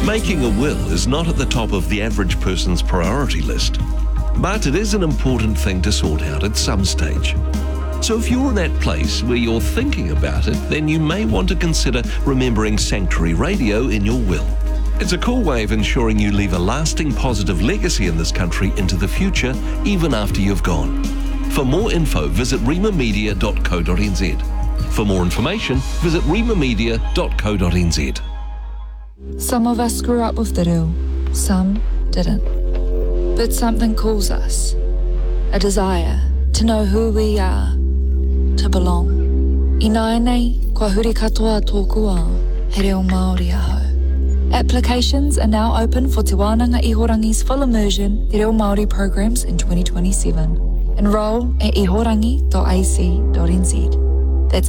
Making a will is not at the top of the average person's priority list, but it is an important thing to sort out at some stage. So if you're in that place where you're thinking about it, then you may want to consider remembering Sanctuary Radio in your will. It's a cool way of ensuring you leave a lasting positive legacy in this country into the future, even after you've gone. For more info, visit rimamedia.co.nz. For more information, visit rimamedia.co.nz. Some of us grew up with the reo, some didn't. But something calls us, a desire to know who we are, to belong. I nai nei, kua huri katoa tōku ao, he reo Māori aho. Applications are now open for Te Wānanga Ihorangi's full immersion Te Reo Māori programs in 2027. Enroll at ihorangi.ac.nz. That's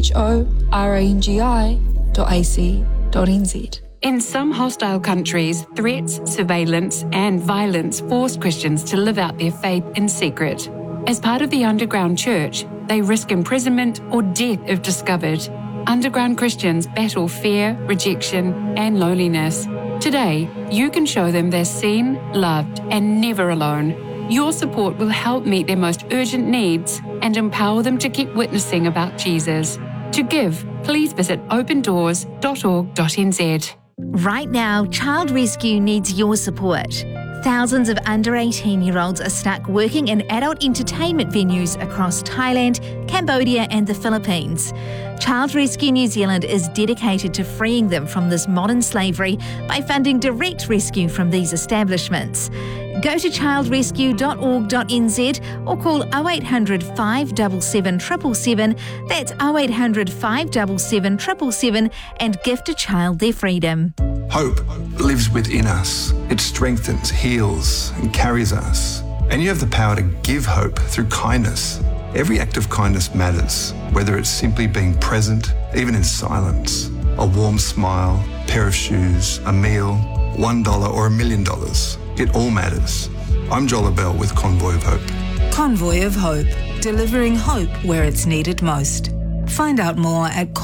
ihorangi.ac.nz. In some hostile countries, threats, surveillance and violence force Christians to live out their faith in secret. As part of the underground church, they risk imprisonment or death if discovered. Underground Christians battle fear, rejection and loneliness. Today, you can show them they're seen, loved and never alone. Your support will help meet their most urgent needs and empower them to keep witnessing about Jesus. To give, please visit opendoors.org.nz. Right now, Child Rescue needs your support. Thousands of under 18-year-olds are stuck working in adult entertainment venues across Thailand, Cambodia and the Philippines. Child Rescue New Zealand is dedicated to freeing them from this modern slavery by funding direct rescue from these establishments. Go to childrescue.org.nz or call 0800 577 777, that's 0800 577 777 and gift a child their freedom. Hope lives within us. It strengthens, heals and carries us. And you have the power to give hope through kindness. Every act of kindness matters, whether it's simply being present, even in silence, a warm smile, a pair of shoes, a meal, $1 or $1 million. It all matters. I'm Joel Bell with Convoy of Hope. Convoy of Hope, delivering hope where it's needed most. Find out more at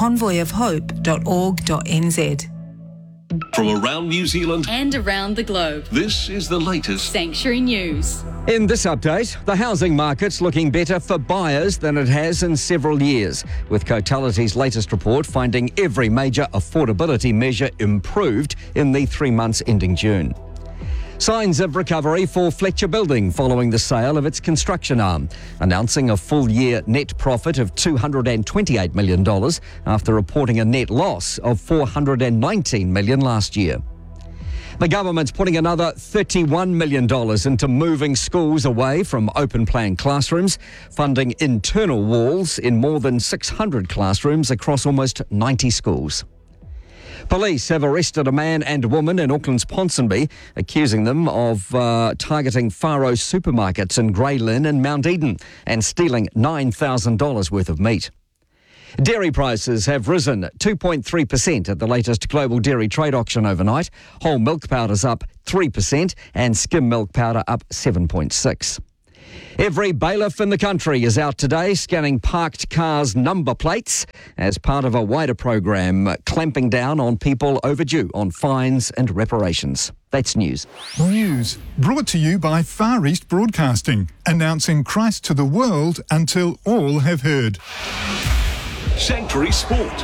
convoyofhope.org.nz. From around New Zealand and around the globe, this is the latest Sanctuary News. In this update, the housing market's looking better for buyers than it has in several years, with Cotality's latest report finding every major affordability measure improved in the 3 months ending June. Signs of recovery for Fletcher Building following the sale of its construction arm, announcing a full-year net profit of $228 million after reporting a net loss of $419 million last year. The government's putting another $31 million into moving schools away from open-plan classrooms, funding internal walls in more than 600 classrooms across almost 90 schools. Police have arrested a man and woman in Auckland's Ponsonby, accusing them of targeting Faro supermarkets in Grey Lynn and Mount Eden and stealing $9,000 worth of meat. Dairy prices have risen 2.3% at the latest global dairy trade auction overnight. Whole milk powder's up 3% and skim milk powder up 7.6%. Every bailiff in the country is out today scanning parked cars' number plates as part of a wider program clamping down on people overdue on fines and reparations. That's news. News brought to you by Far East Broadcasting, announcing Christ to the world until all have heard. Sanctuary Sport.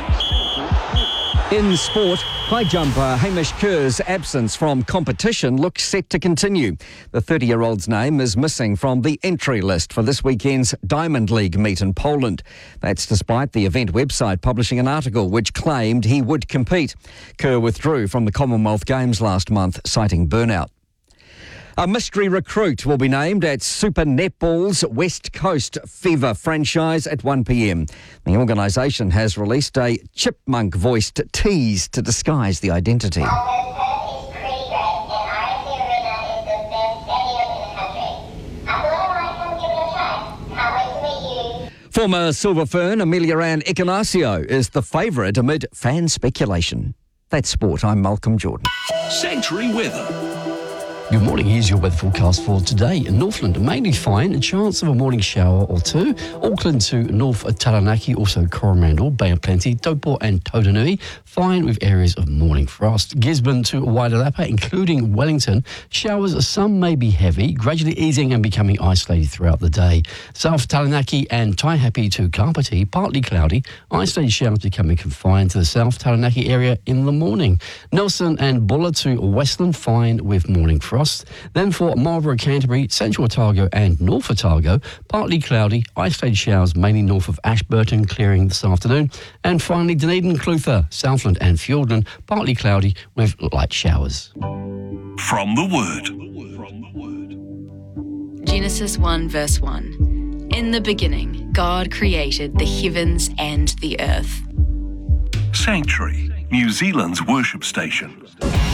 In sport, high jumper Hamish Kerr's absence from competition looks set to continue. The 30-year-old's name is missing from the entry list for this weekend's Diamond League meet in Poland. That's despite the event website publishing an article which claimed he would compete. Kerr withdrew from the Commonwealth Games last month, citing burnout. A mystery recruit will be named at Super Netball's West Coast Fever franchise at 1 p.m. The organisation has released a chipmunk-voiced tease to disguise the identity. Former Silver Fern Amelia-Ann Icinacio is the favourite amid fan speculation. That's sport. I'm Malcolm Jordan. Sanctuary weather. Good morning, here's your weather forecast for today. In Northland, mainly fine, a chance of a morning shower or two. Auckland to North Taranaki, also Coromandel, Bay of Plenty, Taupo and Tauranga, fine with areas of morning frost. Gisborne to Wairarapa, including Wellington, showers, some may be heavy, gradually easing and becoming isolated throughout the day. South Taranaki and Taihape to Kapiti, partly cloudy, isolated showers becoming confined to the South Taranaki area in the morning. Nelson and Bulla to Westland, fine with morning frost. Then for Marlborough, Canterbury, Central Otago and North Otago, partly cloudy, isolated showers mainly north of Ashburton, clearing this afternoon. And finally, Dunedin, Clutha, Southland and Fiordland, partly cloudy with light showers. From the Word. Genesis 1 verse 1. In the beginning, God created the heavens and the earth. Sanctuary, New Zealand's worship station.